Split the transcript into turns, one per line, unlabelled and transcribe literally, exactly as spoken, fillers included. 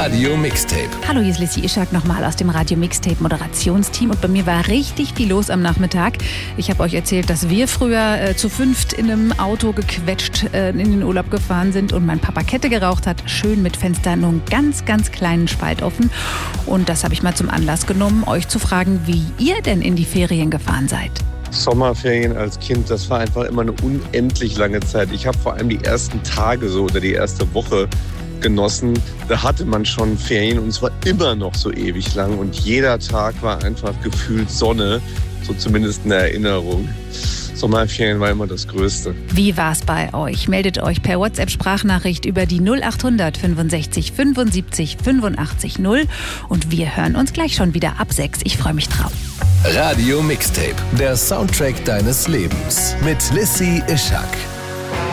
Radio Mixtape.
Hallo, hier ist Lissy Ischak nochmal aus dem Radio Mixtape Moderationsteam und bei mir war richtig viel los am Nachmittag. Ich habe euch erzählt, dass wir früher äh, zu fünft in einem Auto gequetscht äh, in den Urlaub gefahren sind und mein Papa Kette geraucht hat, schön mit Fenster nur einen ganz, ganz kleinen Spalt offen. Und das habe ich mal zum Anlass genommen, euch zu fragen, wie ihr denn in die Ferien gefahren seid.
Sommerferien als Kind, das war einfach immer eine unendlich lange Zeit. Ich habe vor allem die ersten Tage so oder die erste Woche genossen. Da hatte man schon Ferien und es war immer noch so ewig lang und jeder Tag war einfach gefühlt Sonne, so zumindest in der Erinnerung. Sommerferien war immer das Größte.
Wie war's bei euch? Meldet euch per WhatsApp-Sprachnachricht über die null acht hundert fünfundsechzig fünfundsiebzig fünfundachtzig null und wir hören uns gleich schon wieder ab sechs. Ich freue mich drauf.
Radio Mixtape, der Soundtrack deines Lebens mit Lissy Ischak.